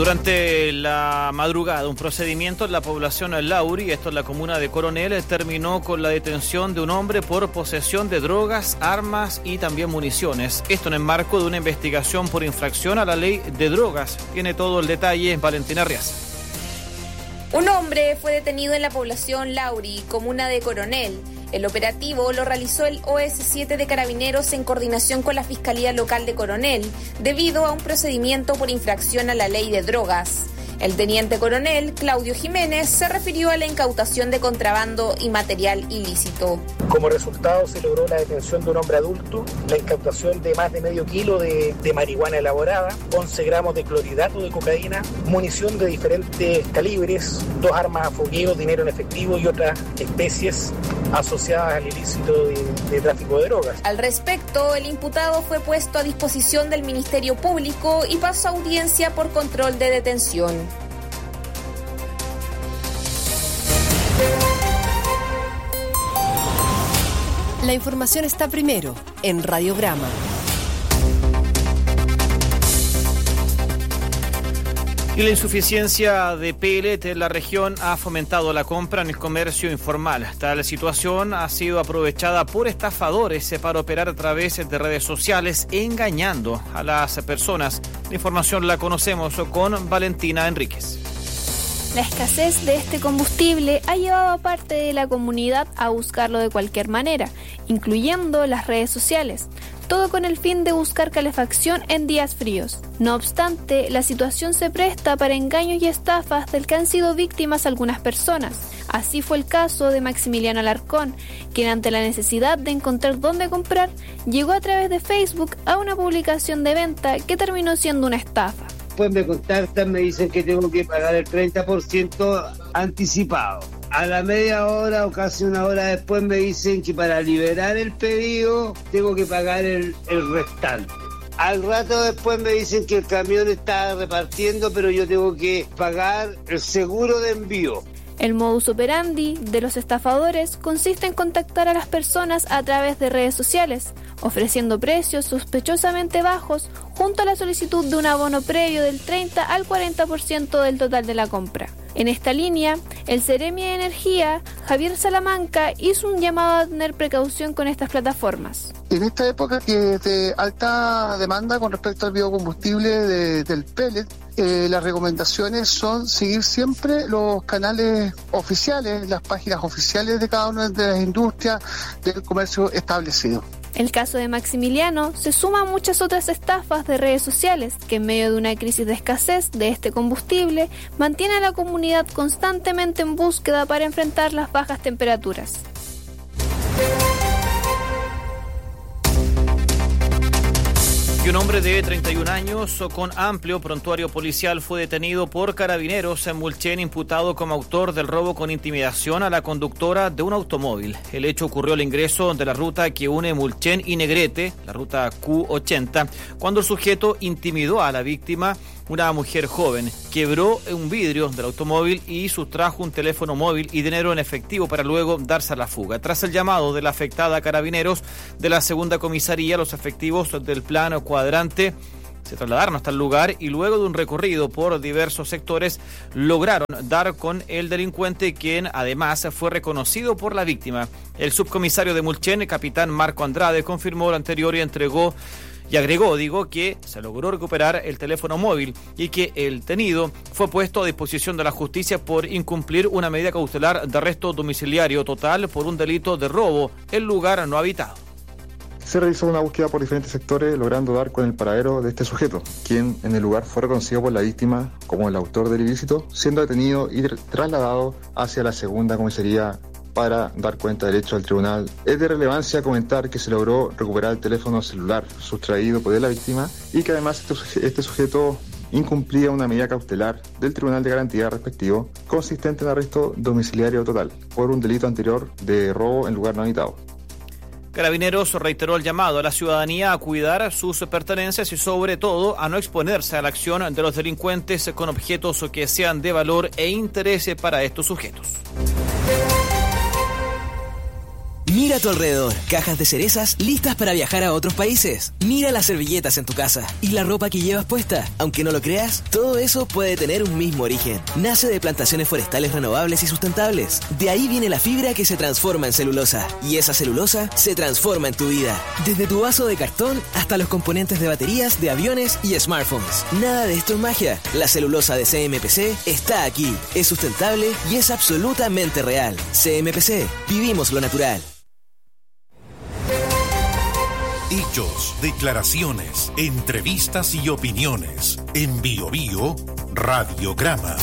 Durante la madrugada, un procedimiento en la población Lauri, esto en la comuna de Coronel, terminó con la detención de un hombre por posesión de drogas, armas y también municiones. Esto en el marco de una investigación por infracción a la ley de drogas. Tiene todo el detalle Valentina Riaz. Un hombre fue detenido en la población Lauri, comuna de Coronel. El operativo lo realizó el OS7 de Carabineros en coordinación con la Fiscalía Local de Coronel, debido a un procedimiento por infracción a la ley de drogas. El teniente coronel, Claudio Jiménez, se refirió a la incautación de contrabando y material ilícito. Como resultado se logró la detención de un hombre adulto, la incautación de más de medio kilo de marihuana elaborada, 11 gramos de clorhidrato de cocaína, munición de diferentes calibres, 2 armas a fogueo, dinero en efectivo y otras especies asociadas al ilícito de tráfico de drogas. Al respecto, el imputado fue puesto a disposición del Ministerio Público y pasó a audiencia por control de detención. La información está primero en Radiograma. Y la insuficiencia de pellet en la región ha fomentado la compra en el comercio informal. Tal situación ha sido aprovechada por estafadores para operar a través de redes sociales, engañando a las personas. La información la conocemos con Valentina Enríquez. La escasez de este combustible ha llevado a parte de la comunidad a buscarlo de cualquier manera, incluyendo las redes sociales, todo con el fin de buscar calefacción en días fríos. No obstante, la situación se presta para engaños y estafas del que han sido víctimas algunas personas. Así fue el caso de Maximiliano Alarcón, quien ante la necesidad de encontrar dónde comprar, llegó a través de Facebook a una publicación de venta que terminó siendo una estafa. Después me contactan, me dicen que tengo que pagar el 30% anticipado. A la media hora o casi una hora después me dicen que para liberar el pedido tengo que pagar el restante. Al rato después me dicen que el camión está repartiendo, pero yo tengo que pagar el seguro de envío. El modus operandi de los estafadores consiste en contactar a las personas a través de redes sociales, ofreciendo precios sospechosamente bajos junto a la solicitud de un abono previo del 30 al 40% del total de la compra. En esta línea, el Seremi de Energía, Javier Salamanca, hizo un llamado a tener precaución con estas plataformas. En esta época que de alta demanda con respecto al biocombustible del pellet, las recomendaciones son seguir siempre los canales oficiales, las páginas oficiales de cada una de las industrias del comercio establecido. El caso de Maximiliano se suma a muchas otras estafas de redes sociales que en medio de una crisis de escasez de este combustible mantiene a la comunidad constantemente en búsqueda para enfrentar las bajas temperaturas. Y un hombre de 31 años con amplio prontuario policial fue detenido por Carabineros en Mulchen, imputado como autor del robo con intimidación a la conductora de un automóvil. El hecho ocurrió al ingreso de la ruta que une Mulchen y Negrete, la ruta Q80, cuando el sujeto intimidó a la víctima, una mujer joven, quebró un vidrio del automóvil y sustrajo un teléfono móvil y dinero en efectivo para luego darse a la fuga. Tras el llamado de la afectada a Carabineros de la segunda comisaría, los efectivos del plan cuadrante se trasladaron hasta el lugar y luego de un recorrido por diversos sectores lograron dar con el delincuente, quien además fue reconocido por la víctima. El subcomisario de Mulchen, capitán Marco Andrade, confirmó lo anterior y agregó que se logró recuperar el teléfono móvil y que el detenido fue puesto a disposición de la justicia por incumplir una medida cautelar de arresto domiciliario total por un delito de robo en lugar no habitado. Se realizó una búsqueda por diferentes sectores, logrando dar con el paradero de este sujeto, quien en el lugar fue reconocido por la víctima como el autor del ilícito, siendo detenido y trasladado hacia la segunda comisaría para dar cuenta del hecho al tribunal. Es de relevancia comentar que se logró recuperar el teléfono celular sustraído por la víctima y que además este sujeto incumplía una medida cautelar del Tribunal de Garantía respectivo, consistente en arresto domiciliario total por un delito anterior de robo en lugar no habitado. Carabineros reiteró el llamado a la ciudadanía a cuidar sus pertenencias y sobre todo a no exponerse a la acción de los delincuentes con objetos que sean de valor e interés para estos sujetos. Mira a tu alrededor, cajas de cerezas listas para viajar a otros países. Mira las servilletas en tu casa y la ropa que llevas puesta. Aunque no lo creas, todo eso puede tener un mismo origen. Nace de plantaciones forestales renovables y sustentables. De ahí viene la fibra que se transforma en celulosa. Y esa celulosa se transforma en tu vida. Desde tu vaso de cartón hasta los componentes de baterías, de aviones y smartphones. Nada de esto es magia. La celulosa de CMPC está aquí. Es sustentable y es absolutamente real. CMPC. Vivimos lo natural. Hechos, declaraciones, entrevistas y opiniones. En Bio Bio, Radiograma.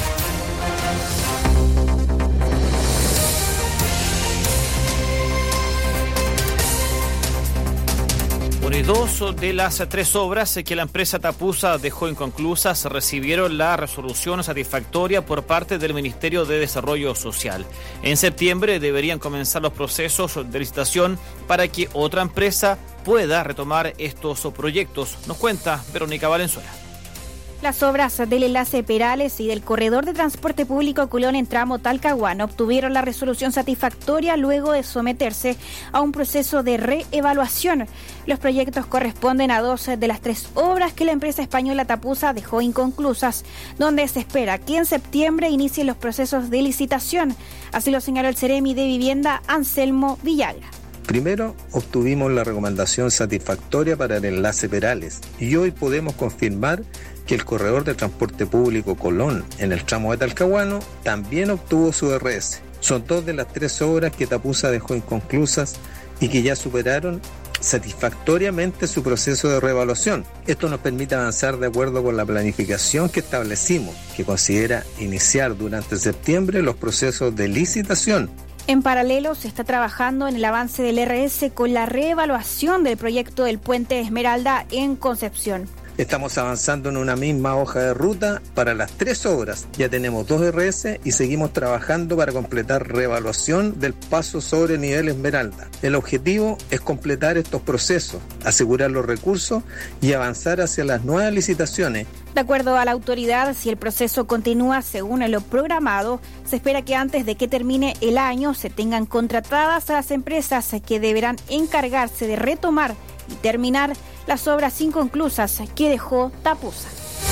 Y dos de las tres obras que la empresa Tapusa dejó inconclusas recibieron la resolución satisfactoria por parte del Ministerio de Desarrollo Social. En septiembre deberían comenzar los procesos de licitación para que otra empresa pueda retomar estos proyectos. Nos cuenta Verónica Valenzuela. Las obras del enlace Perales y del corredor de transporte público Colón en tramo Talcahuano obtuvieron la resolución satisfactoria luego de someterse a un proceso de reevaluación. Los proyectos corresponden a dos de las tres obras que la empresa española Tapusa dejó inconclusas, donde se espera que en septiembre inicien los procesos de licitación. Así lo señaló el Ceremi de Vivienda, Anselmo Villagra. Primero, obtuvimos la recomendación satisfactoria para el enlace Perales y hoy podemos confirmar que el corredor de transporte público Colón en el tramo de Talcahuano también obtuvo su RS. Son dos de las tres obras que Tapusa dejó inconclusas y que ya superaron satisfactoriamente su proceso de reevaluación. Esto nos permite avanzar de acuerdo con la planificación que establecimos, que considera iniciar durante septiembre los procesos de licitación. En paralelo, se está trabajando en el avance del RS con la reevaluación del proyecto del Puente Esmeralda en Concepción. Estamos avanzando en una misma hoja de ruta para las tres obras. Ya tenemos 2 RS y seguimos trabajando para completar reevaluación del paso sobre nivel Esmeralda. El objetivo es completar estos procesos, asegurar los recursos y avanzar hacia las nuevas licitaciones. De acuerdo a la autoridad, si el proceso continúa según lo programado, se espera que antes de que termine el año se tengan contratadas a las empresas que deberán encargarse de retomar y terminar las obras inconclusas que dejó Tapusa.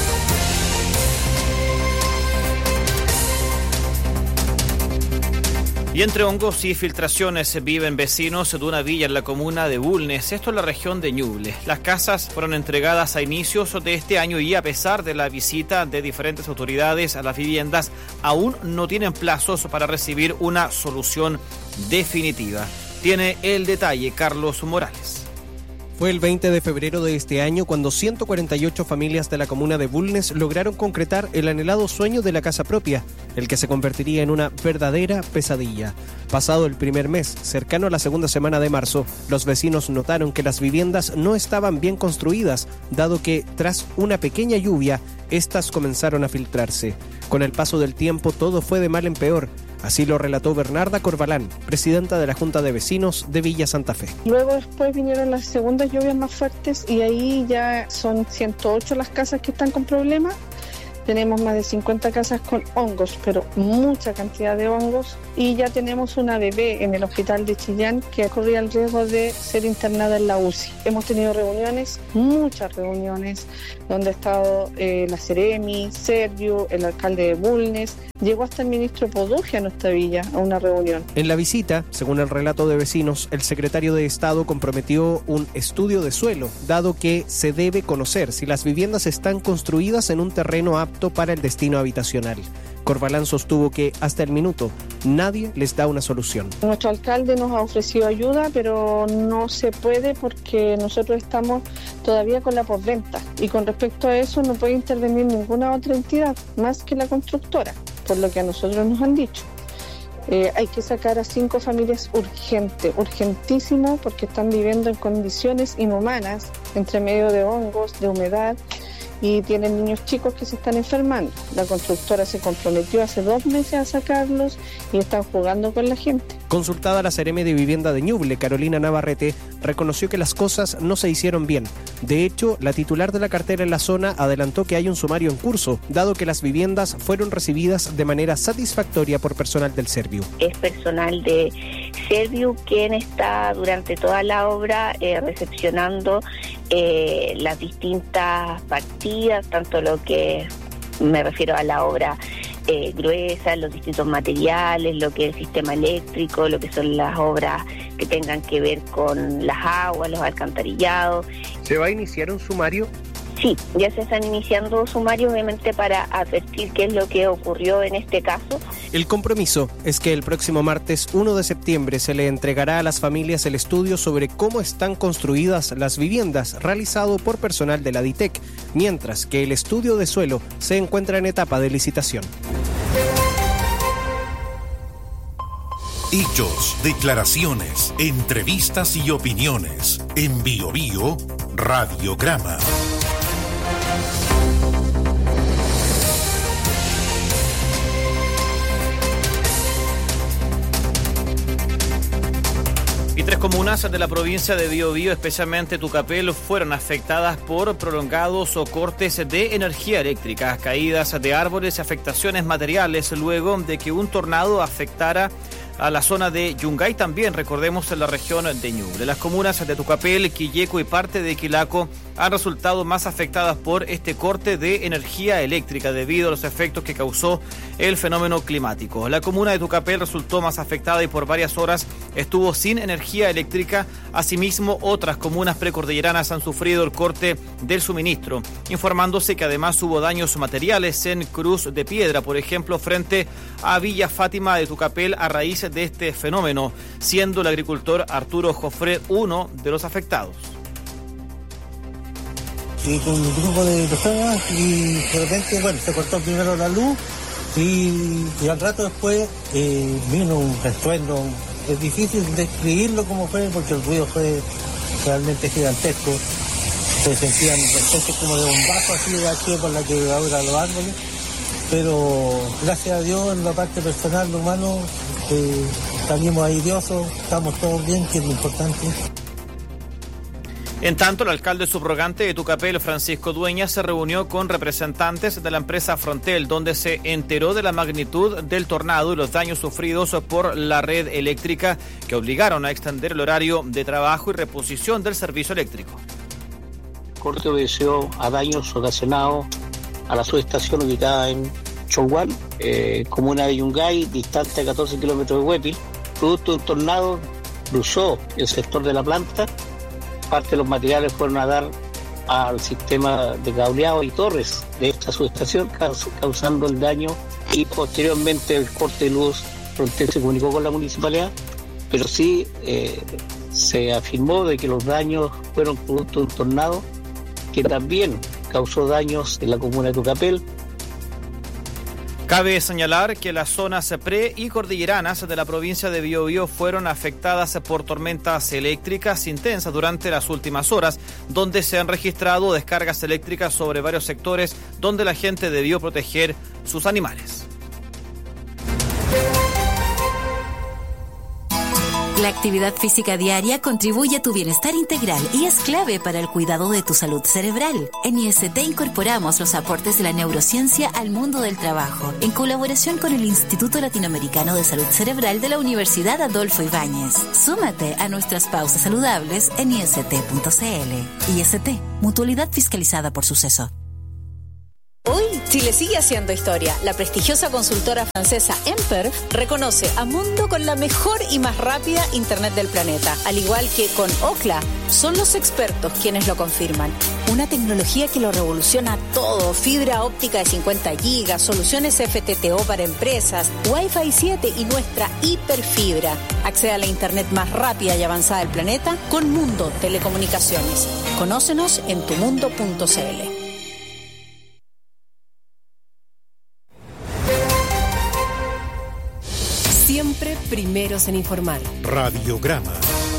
Y entre hongos y filtraciones viven vecinos de una villa en la comuna de Bulnes, esto en la región de Ñuble. Las casas fueron entregadas a inicios de este año y a pesar de la visita de diferentes autoridades a las viviendas, aún no tienen plazos para recibir una solución definitiva. Tiene el detalle Carlos Morales. Fue el 20 de febrero de este año cuando 148 familias de la comuna de Bulnes lograron concretar el anhelado sueño de la casa propia, el que se convertiría en una verdadera pesadilla. Pasado el primer mes, cercano a la segunda semana de marzo, los vecinos notaron que las viviendas no estaban bien construidas, dado que, tras una pequeña lluvia, estas comenzaron a filtrarse. Con el paso del tiempo, todo fue de mal en peor. Así lo relató Bernarda Corbalán, presidenta de la Junta de Vecinos de Villa Santa Fe. Luego después vinieron las segundas lluvias más fuertes y ahí ya son 108 las casas que están con problemas. Tenemos más de 50 casas con hongos, pero mucha cantidad de hongos. Y ya tenemos una bebé en el hospital de Chillán que corría el riesgo de ser internada en la UCI. Hemos tenido reuniones, muchas reuniones, donde ha estado la Ceremi, Sergio, el alcalde de Bulnes. Llegó hasta el ministro Podugia a nuestra villa a una reunión. En la visita, según el relato de vecinos, el secretario de Estado comprometió un estudio de suelo, dado que se debe conocer si las viviendas están construidas en un terreno apto para el destino habitacional. Corbalán sostuvo que hasta el minuto nadie les da una solución. Nuestro alcalde nos ha ofrecido ayuda, pero no se puede porque nosotros estamos todavía con la postventa y con respecto a eso no puede intervenir ninguna otra entidad más que la constructora, por lo que a nosotros nos han dicho. Hay que sacar a 5 familias urgentísimo, porque están viviendo en condiciones inhumanas, entre medio de hongos, de humedad, y tienen niños chicos que se están enfermando. La constructora se comprometió hace 2 meses a sacarlos y están jugando con la gente. Consultada la Seremi de Vivienda de Ñuble, Carolina Navarrete, reconoció que las cosas no se hicieron bien. De hecho, la titular de la cartera en la zona adelantó que hay un sumario en curso, dado que las viviendas fueron recibidas de manera satisfactoria por personal del Serviu. Es personal de Serviu quien está durante toda la obra recepcionando las distintas partidas, tanto lo que me refiero a la obra gruesa, los distintos materiales, lo que es el sistema eléctrico, lo que son las obras que tengan que ver con las aguas, los alcantarillados. ¿Se va a iniciar un sumario? Sí, ya se están iniciando sumarios, obviamente, para advertir qué es lo que ocurrió en este caso. El compromiso es que el próximo martes 1 de septiembre se le entregará a las familias el estudio sobre cómo están construidas las viviendas realizado por personal de la DITEC, mientras que el estudio de suelo se encuentra en etapa de licitación. Hechos, declaraciones, entrevistas y opiniones. En BioBio, Radiograma. Y 3 comunas de la provincia de Biobío, especialmente Tucapel, fueron afectadas por prolongados o cortes de energía eléctrica, caídas de árboles y afectaciones materiales luego de que un tornado afectara a la zona de Yungay, también, recordemos, en la región de Ñuble. Las comunas de Tucapel, Quilleco y parte de Quilaco han resultado más afectadas por este corte de energía eléctrica debido a los efectos que causó el fenómeno climático. La comuna de Tucapel resultó más afectada y por varias horas estuvo sin energía eléctrica. Asimismo, otras comunas precordilleranas han sufrido el corte del suministro, informándose que además hubo daños materiales en Cruz de Piedra, por ejemplo, frente a Villa Fátima de Tucapel a raíz de este fenómeno, siendo el agricultor Arturo Jofré uno de los afectados. Y con un grupo de personas y de repente, se cortó primero la luz y al rato después vino un estruendo. Es difícil describirlo como fue porque el ruido fue realmente gigantesco. Se sentían especies como de bombazo así de aquí por la que ahora los árboles. Pero gracias a Dios en la parte personal, lo humano, salimos airiosos, estamos todos bien, que es lo importante. En tanto, el alcalde subrogante de Tucapel, Francisco Dueñas, se reunió con representantes de la empresa Frontel, donde se enteró de la magnitud del tornado y los daños sufridos por la red eléctrica que obligaron a extender el horario de trabajo y reposición del servicio eléctrico. El corte obedeció a daños ocasionados a la subestación ubicada en Choguán, comuna de Yungay, distante a 14 kilómetros de Huepil. Producto de un tornado cruzó el sector de la planta. Parte de los materiales fueron a dar al sistema de cableado y torres de esta subestación, causando el daño, y posteriormente el corte de luz. Frontel se comunicó con la municipalidad, pero sí se afirmó de que los daños fueron producto de un tornado que también causó daños en la comuna de Tucapel. Cabe señalar que las zonas pre y cordilleranas de la provincia de Biobío fueron afectadas por tormentas eléctricas intensas durante las últimas horas, donde se han registrado descargas eléctricas sobre varios sectores donde la gente debió proteger sus animales. La actividad física diaria contribuye a tu bienestar integral y es clave para el cuidado de tu salud cerebral. En IST incorporamos los aportes de la neurociencia al mundo del trabajo, en colaboración con el Instituto Latinoamericano de Salud Cerebral de la Universidad Adolfo Ibáñez. Súmate a nuestras pausas saludables en ist.cl. IST, mutualidad fiscalizada por Suceso. Hoy, Chile sigue haciendo historia. La prestigiosa consultora francesa Emper reconoce a Mundo con la mejor y más rápida Internet del planeta. Al igual que con Ookla, son los expertos quienes lo confirman. Una tecnología que lo revoluciona todo. Fibra óptica de 50 gigas, soluciones FTTO para empresas, Wi-Fi 7 y nuestra hiperfibra. Accede a la Internet más rápida y avanzada del planeta con Mundo Telecomunicaciones. Conócenos en tumundo.cl. Siempre primeros en informar. Radiograma.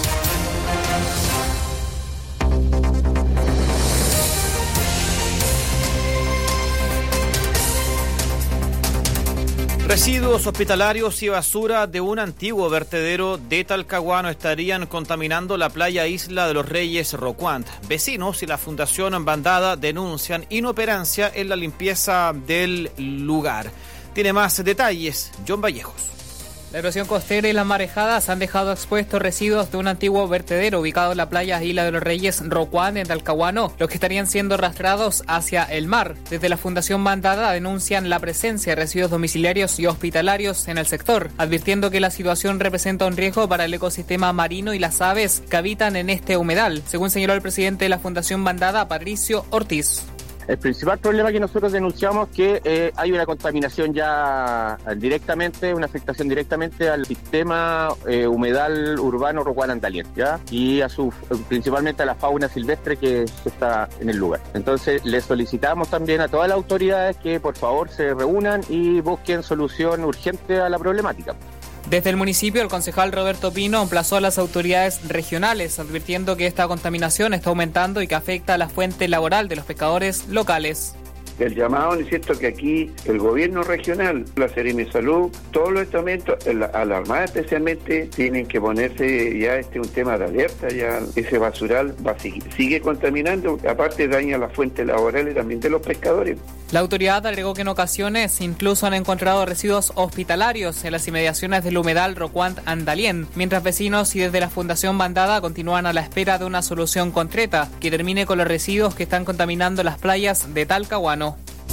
Residuos hospitalarios y basura de un antiguo vertedero de Talcahuano estarían contaminando la playa Isla de los Reyes Rocuant. Vecinos y la Fundación Bandada denuncian inoperancia en la limpieza del lugar. Tiene más detalles John Vallejos. La erosión costera y las marejadas han dejado expuestos residuos de un antiguo vertedero ubicado en la playa Isla de los Reyes, Rocuán, en Talcahuano, los que estarían siendo arrastrados hacia el mar. Desde la Fundación Bandada denuncian la presencia de residuos domiciliarios y hospitalarios en el sector, advirtiendo que la situación representa un riesgo para el ecosistema marino y las aves que habitan en este humedal, según señaló el presidente de la Fundación Bandada, Patricio Ortiz. El principal problema que nosotros denunciamos es que hay una contaminación ya directamente, una afectación directamente al sistema humedal urbano Rocuán Andalien, ¿ya? Y principalmente a la fauna silvestre que está en el lugar. Entonces le solicitamos también a todas las autoridades que por favor se reúnan y busquen solución urgente a la problemática. Desde el municipio, el concejal Roberto Pino emplazó a las autoridades regionales, advirtiendo que esta contaminación está aumentando y que afecta a la fuente laboral de los pescadores locales. El llamado, ¿no es cierto?, que aquí el gobierno regional, la Seremi de Salud, todos los estamentos, a la Armada especialmente, tienen que ponerse ya un tema de alerta. Ya ese basural sigue contaminando, aparte daña la fuente laboral y también de los pescadores. La autoridad agregó que en ocasiones incluso han encontrado residuos hospitalarios en las inmediaciones del humedal Rocuán Andalien, mientras vecinos y desde la Fundación Bandada continúan a la espera de una solución concreta que termine con los residuos que están contaminando las playas de Talcahuano.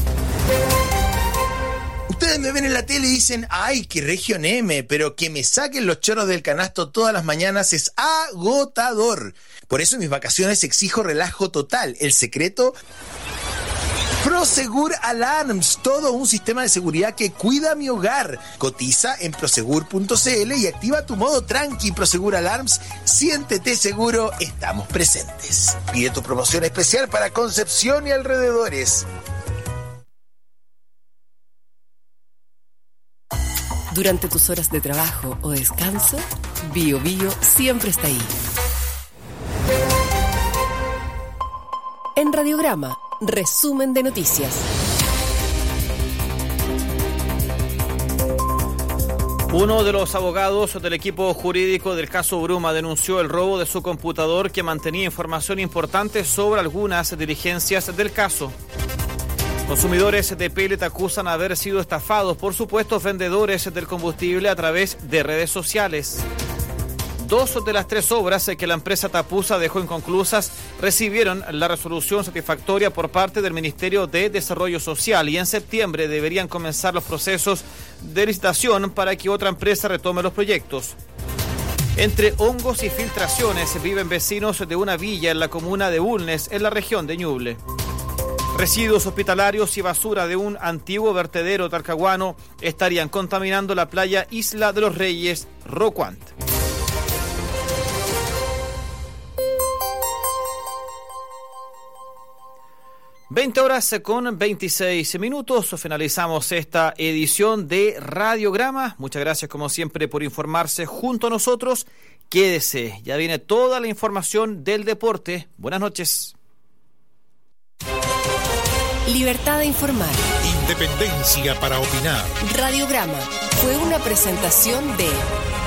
Ustedes me ven en la tele y dicen, ¡ay, qué región M! Pero que me saquen los choros del canasto todas las mañanas es agotador. Por eso en mis vacaciones exijo relajo total. El secreto... Prosegur Alarms, todo un sistema de seguridad que cuida mi hogar. Cotiza en prosegur.cl y activa tu modo tranqui. Prosegur Alarms, siéntete seguro, estamos presentes. Pide tu promoción especial para Concepción y alrededores. Durante tus horas de trabajo o descanso, Bio Bio siempre está ahí. En Radiograma, resumen de noticias. Uno de los abogados del equipo jurídico del caso Bruma denunció el robo de su computador que mantenía información importante sobre algunas diligencias del caso. Consumidores de pellet acusan haber sido estafados por supuestos vendedores del combustible a través de redes sociales. 2 de las 3 obras que la empresa Tapusa dejó inconclusas recibieron la resolución satisfactoria por parte del Ministerio de Desarrollo Social y en septiembre deberían comenzar los procesos de licitación para que otra empresa retome los proyectos. Entre hongos y filtraciones viven vecinos de una villa en la comuna de Bulnes, en la región de Ñuble. Residuos hospitalarios y basura de un antiguo vertedero talcahuano estarían contaminando la playa Isla de los Reyes, Rocuán. (20:26). Finalizamos esta edición de Radiograma. Muchas gracias como siempre por informarse junto a nosotros. Quédese, ya viene toda la información del deporte. Buenas noches. Libertad de informar. Independencia para opinar. Radiograma fue una presentación de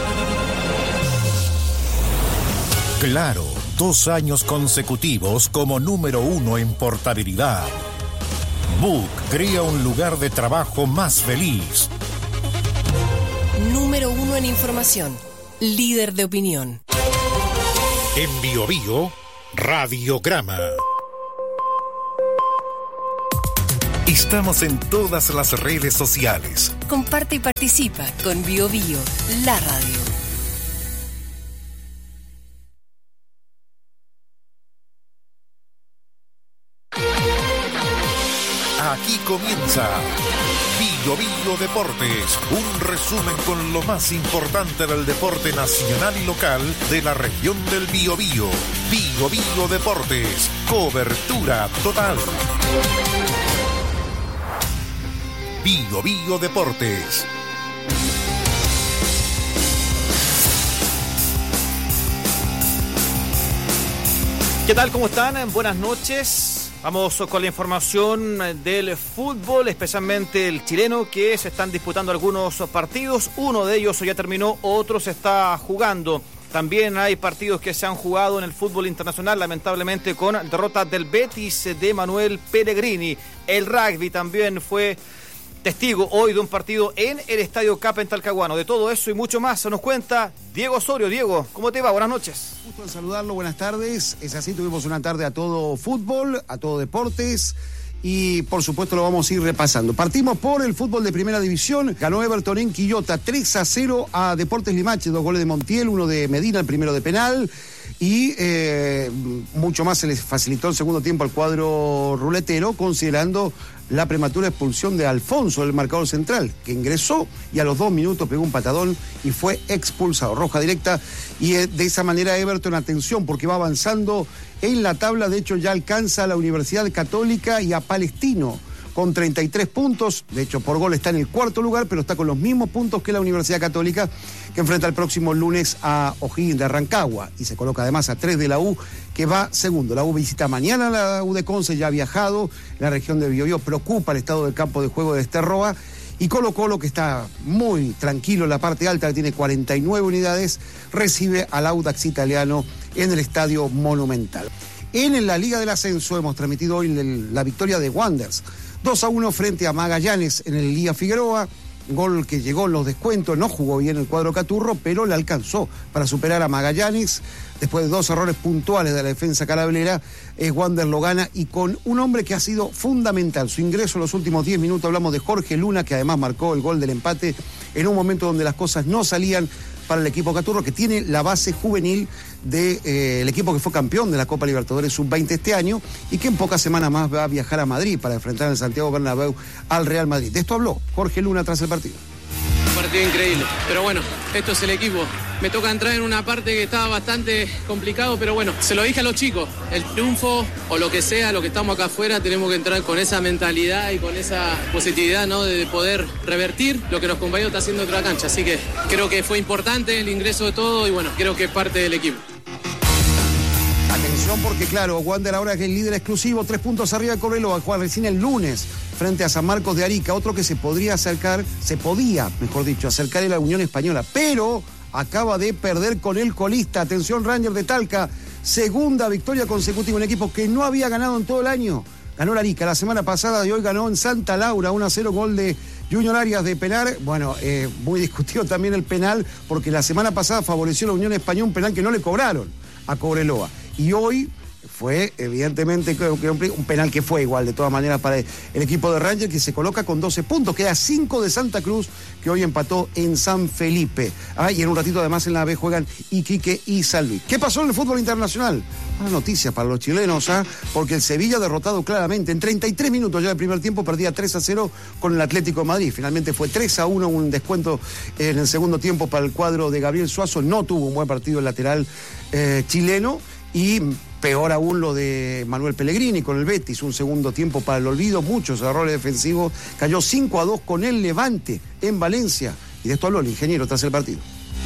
Claro, 2 años consecutivos como número 1 en portabilidad. Book crea un lugar de trabajo más feliz. Número 1 en información. Líder de opinión. En Bio Bio, Radiograma. Estamos en todas las redes sociales. Comparte y participa con Bio Bio, la radio. Aquí comienza Bio Bio Deportes, un resumen con lo más importante del deporte nacional y local de la región del Biobío. Bio Bio Deportes, cobertura total. Bio Bio Deportes. ¿Qué tal? ¿Cómo están? Buenas noches. Vamos con la información del fútbol, especialmente el chileno, que se están disputando algunos partidos. Uno de ellos ya terminó, otro se está jugando. También hay partidos que se han jugado en el fútbol internacional, lamentablemente con derrota del Betis de Manuel Pellegrini. El rugby también fue testigo hoy de un partido en el Estadio Cap en Talcahuano. De todo eso y mucho más se nos cuenta Diego Osorio. Diego, ¿cómo te va? Buenas noches. Gusto en saludarlo, buenas tardes. Es así, tuvimos una tarde a todo fútbol, a todo deportes. Y por supuesto lo vamos a ir repasando. Partimos por el fútbol de primera división. Ganó Everton en Quillota 3-0 a Deportes Limache. 2 goles de Montiel, 1 de Medina, el primero de penal. Y mucho más se les facilitó el segundo tiempo al cuadro ruletero, considerando la prematura expulsión de Alfonso, el marcador central, que ingresó y a los 2 minutos pegó un patadón y fue expulsado. Roja directa. Y de esa manera Everton, atención, porque va avanzando en la tabla. De hecho, ya alcanza a la Universidad Católica y a Palestino con 33 puntos. De hecho, por gol está en el 4º lugar, pero está con los mismos puntos que la Universidad Católica, que enfrenta el próximo lunes a O'Higgins de Rancagua. Y se coloca además a 3 de la U, que va segundo. La U visita mañana la U de Conce, ya ha viajado. La región de Biobío preocupa el estado del campo de juego de Esterroa. Y Colo-Colo, que está muy tranquilo en la parte alta, que tiene 49 unidades, recibe al Audax Italiano en el Estadio Monumental. En la Liga del Ascenso hemos transmitido hoy la victoria de Wanderers. 2-1 frente a Magallanes en el Liga Figueroa. Gol que llegó en los descuentos, no jugó bien el cuadro Caturro, pero le alcanzó para superar a Magallanes. Después de 2 errores puntuales de la defensa calabrera, Wanderers lo gana y con un hombre que ha sido fundamental. Su ingreso en los últimos 10 minutos, hablamos de Jorge Luna, que además marcó el gol del empate en un momento donde las cosas no salían para el equipo Caturro, que tiene la base juvenil del equipo que fue campeón de la Copa Libertadores Sub-20 este año y que en pocas semanas más va a viajar a Madrid para enfrentar en Santiago Bernabéu al Real Madrid. De esto habló Jorge Luna tras el partido. Un partido increíble, pero bueno, esto es el equipo. Me toca entrar en una parte que estaba bastante complicado, pero bueno, se lo dije a los chicos, el triunfo o lo que sea, lo que estamos acá afuera, tenemos que entrar con esa mentalidad y con esa positividad, ¿no? De poder revertir lo que los compañeros están haciendo en otra cancha. Así que creo que fue importante el ingreso de todo y bueno, creo que es parte del equipo. Atención porque claro, Wander ahora es el líder exclusivo, 3 puntos arriba de Cobreloa, va a jugar recién el lunes frente a San Marcos de Arica. Otro que se podía acercar es la Unión Española, pero acaba de perder con el colista. Atención, Rangers de Talca, segunda victoria consecutiva, un equipo que no había ganado en todo el año. Ganó el Arica la semana pasada y hoy ganó en Santa Laura, 1-0, gol de Junior Arias de penal. Bueno, muy discutido también el penal, porque la semana pasada favoreció a la Unión Española un penal que no le cobraron a Cobreloa. Y hoy fue, evidentemente, un penal que fue igual, de todas maneras, para el equipo de Rangers, que se coloca con 12 puntos. Queda 5 de Santa Cruz, que hoy empató en San Felipe. Y en un ratito, además, en la B juegan Iquique y San Luis. ¿Qué pasó en el fútbol internacional? Una noticia para los chilenos, porque el Sevilla, derrotado claramente en 33 minutos ya del primer tiempo, perdía 3-0 con el Atlético de Madrid. Finalmente fue 3-1, un descuento en el segundo tiempo para el cuadro de Gabriel Suazo. No tuvo un buen partido el lateral chileno. Y peor aún lo de Manuel Pellegrini con el Betis, un segundo tiempo para el olvido, muchos errores defensivos, cayó 5-2 con el Levante en Valencia, y de esto habló el ingeniero tras el partido.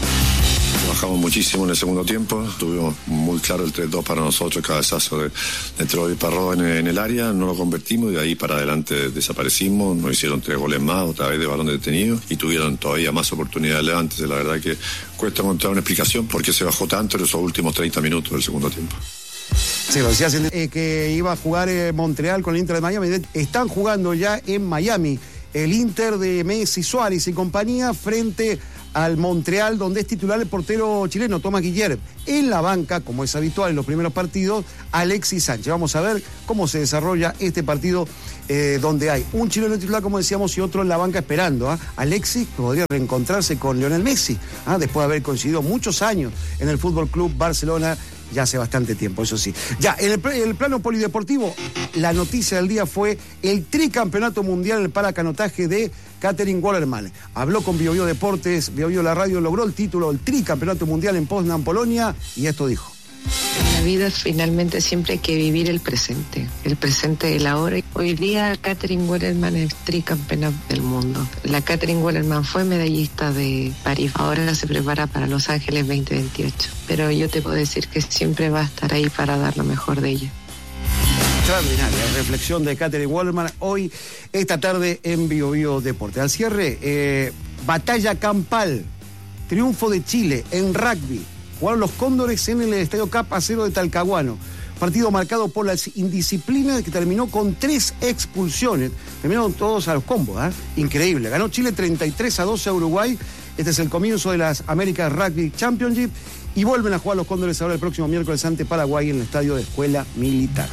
Bajamos muchísimo en el segundo tiempo, tuvimos muy claro el 3-2 para nosotros, cabezazo de Troy Parró en el área, no lo convertimos y de ahí para adelante desaparecimos, nos hicieron 3 goles más, otra vez de balón detenido y tuvieron todavía más oportunidades Levante. La verdad que cuesta encontrar una explicación por qué se bajó tanto en esos últimos 30 minutos del segundo tiempo. Sí, lo decía que iba a jugar Montreal con el Inter de Miami. Están jugando ya en Miami el Inter de Messi, Suárez y compañía frente al Montreal, donde es titular el portero chileno Tomás Guillermo. En la banca, como es habitual en los primeros partidos, Alexis Sánchez. Vamos a ver cómo se desarrolla este partido, donde hay un chileno titular, como decíamos, y otro en la banca esperando. Alexis podría reencontrarse con Lionel Messi, después de haber coincidido muchos años en el Fútbol Club Barcelona, ya hace bastante tiempo, eso sí. Ya, en el plano polideportivo, la noticia del día fue el tricampeonato mundial en el paracanotaje de Katherine Wallerman. Habló con Biobío Deportes, Biobío La Radio, logró el título del tricampeonato mundial en Poznan, Polonia, y esto dijo. En la vida finalmente siempre hay que vivir el presente de la hora. Hoy día Katherine Wallerman es tricampeona del mundo. La Katherine Wallerman fue medallista de París, ahora se prepara para Los Ángeles 2028. Pero yo te puedo decir que siempre va a estar ahí para dar lo mejor de ella. Extraordinaria reflexión de Katherine Wallerman hoy, esta tarde en Biobío Deporte. Al cierre, batalla campal, triunfo de Chile en rugby. Jugaron los Cóndores en el Estadio Cap a 0 de Talcahuano. Partido marcado por las indisciplinas que terminó con 3 expulsiones. Terminaron todos a los combos, ¿eh? Increíble. Ganó Chile 33-12 a Uruguay. Este es el comienzo de las American Rugby Championship y vuelven a jugar los Cóndores ahora el próximo miércoles ante Paraguay en el estadio de Escuela Militar.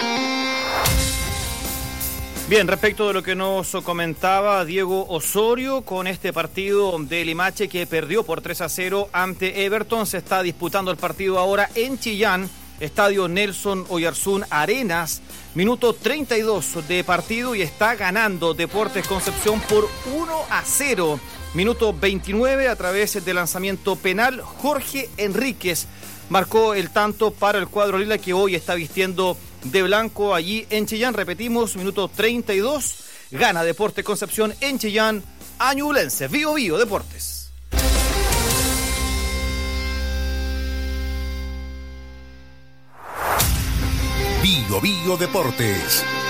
Bien, respecto de lo que nos comentaba Diego Osorio con este partido de Limache que perdió por 3-0 ante Everton, se está disputando el partido ahora en Chillán, estadio Nelson Oyarzún Arenas, minuto 32 de partido y está ganando Deportes Concepción por 1-0. Minuto 29 a través del lanzamiento penal, Jorge Enríquez marcó el tanto para el cuadro lila que hoy está vistiendo de blanco allí en Chillán. Repetimos, minuto 32, gana Deportes Concepción en Chillán a Ñublense. Bio Bio Deportes. Bio Bio Deportes.